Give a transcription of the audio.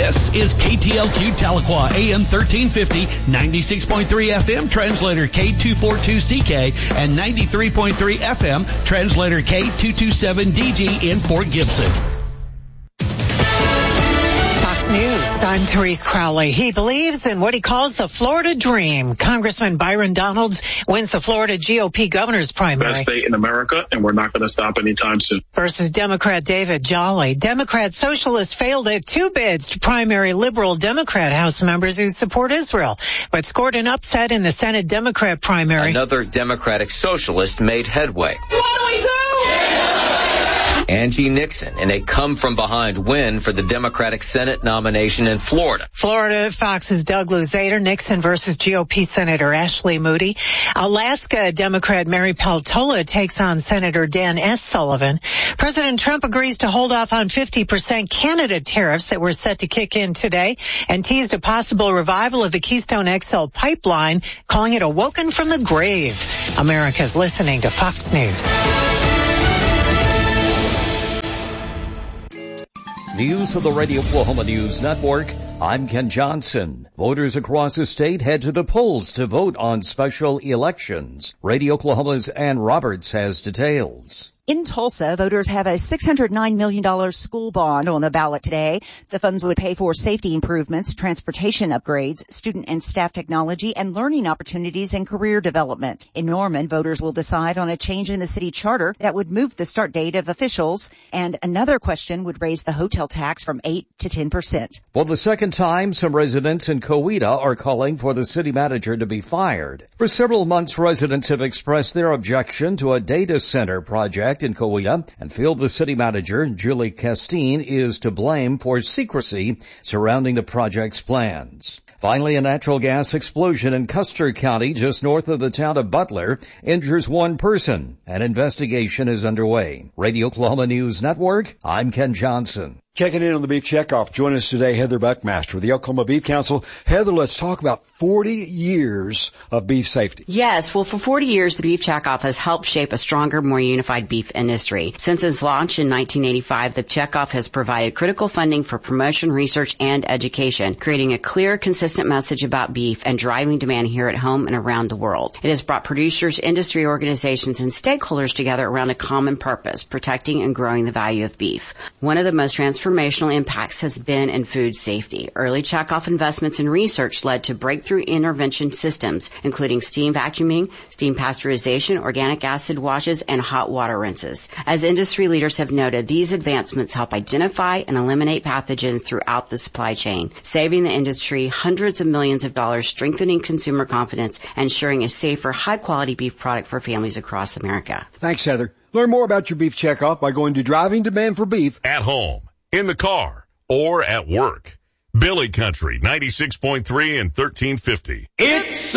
This is KTLQ Tahlequah, AM 1350, 96.3 FM, translator K242CK, and 93.3 FM, translator K227DG in Fort Gibson. News. I'm Therese Crowley. He believes in what he calls the Florida dream. Congressman Byron Donalds wins the Florida GOP governor's primary. Best state in America, and we're not going to stop anytime soon. Versus Democrat David Jolly. Democrat Socialist failed at 2 bids to primary liberal Democrat House members who support Israel, but scored an upset in the Senate Democrat primary. Another Democratic Socialist made headway. What do we do? Angie Nixon in a come-from-behind win for the Democratic Senate nomination in Florida. Florida Fox's Doug Luzader, Nixon versus GOP Senator Ashley Moody. Alaska Democrat Mary Peltola takes on Senator Dan S. Sullivan. President Trump agrees to hold off on 50% Canada tariffs that were set to kick in today and teased a possible revival of the Keystone XL pipeline, calling it awoken from the grave. America's listening to Fox News. News of the Radio Oklahoma News Network. I'm Ken Johnson. Voters across the state head to the polls to vote on special elections. Radio Oklahoma's Ann Roberts has details. In Tulsa, voters have a $609 million school bond on the ballot today. The funds would pay for safety improvements, transportation upgrades, student and staff technology, and learning opportunities and career development. In Norman, voters will decide on a change in the city charter that would move the start date of officials, and another question would raise the hotel tax from 8 to 10%. For the second time, some residents in Coweta are calling for the city manager to be fired. For several months, residents have expressed their objection to a data center project in Coweta and feel the city manager, Julie Castine, is to blame for secrecy surrounding the project's plans. Finally, a natural gas explosion in Custer County, just north of the town of Butler, injures one person. An investigation is underway. Radio Oklahoma News Network, I'm Ken Johnson. Checking in on the Beef Checkoff. Join us today, Heather Buckmaster of the Oklahoma Beef Council. Heather, let's talk about 40 years of beef safety. Yes, well, for 40 years, the Beef Checkoff has helped shape a stronger, more unified beef industry. Since its launch in 1985, the Checkoff has provided critical funding for promotion, research, and education, creating a clear, consistent message about beef and driving demand here at home and around the world. It has brought producers, industry organizations, and stakeholders together around a common purpose, protecting and growing the value of beef. One of the most transformational impacts has been in food safety. Early checkoff investments in research led to breakthrough intervention systems, including steam vacuuming, steam pasteurization, organic acid washes, and hot water rinses. As industry leaders have noted, these advancements help identify and eliminate pathogens throughout the supply chain, saving the industry hundreds of millions of dollars, strengthening consumer confidence, and ensuring a safer, high-quality beef product for families across America. Thanks, Heather. Learn more about your beef checkoff by going to Driving Demand for Beef. At home, in the car, or at work. Billy Country, 96.3 and 1350. It's